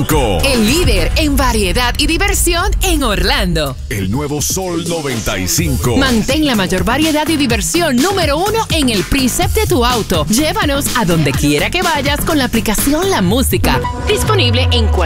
95. El líder en variedad y diversión en Orlando. El nuevo Sol 95. Mantén la mayor variedad y diversión número 1 en el preset de tu auto. Llévanos a donde quiera que vayas con la aplicación La Música. Disponible en